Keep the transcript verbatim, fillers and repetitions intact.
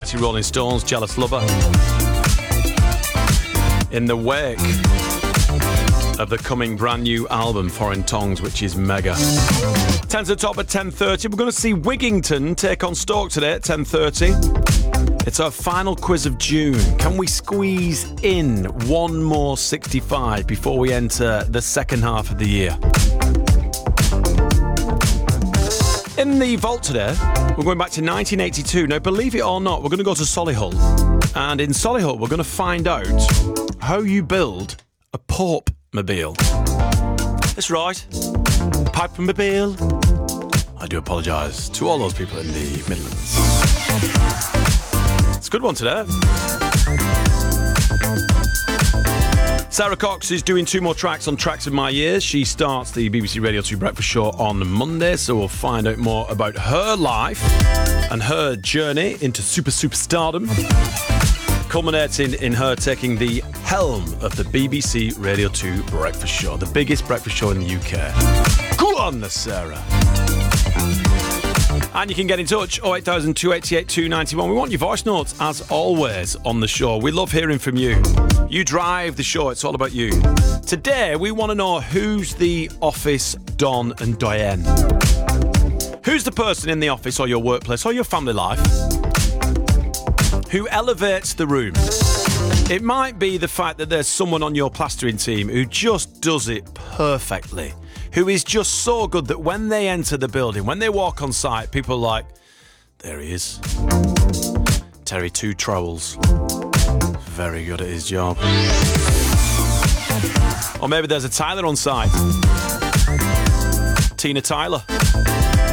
Mighty Rolling Stones, Jealous Lover. In the wake of the coming brand new album, Foreign Tongues, which is mega. ten to the top at ten thirty. We're going to see Wigington take on Stoke today at ten thirty. It's our final quiz of June. Can we squeeze in one more sixty-five before we enter the second half of the year? In the vault today, we're going back to nineteen eighty-two. Now, believe it or not, we're going to go to Solihull. And in Solihull, we're going to find out how you build a Pope-mobile. That's right. Pipe-mobile. I do apologise to all those people in the Midlands. It's a good one today. Sarah Cox is doing two more tracks on Tracks of My Years. She starts the B B C Radio two Breakfast Show on Monday, so we'll find out more about her life and her journey into super superstardom, culminating in her taking the helm of the B B C Radio two Breakfast Show, the biggest breakfast show in the U K. Go on, Sarah. And you can get in touch, oh eight thousand, two eight eight, two nine one. We want your voice notes, as always, on the show. We love hearing from you. You drive the show, it's all about you. Today, we want to know who's the office Don and Diane. Who's the person in the office or your workplace or your family life who elevates the room? It might be the fact that there's someone on your plastering team who just does it perfectly, who is just so good that when they enter the building, when they walk on site, people are like, there he is. Terry Two Trowels. Very good at his job. Or maybe there's a Tyler on site. Tina Tyler.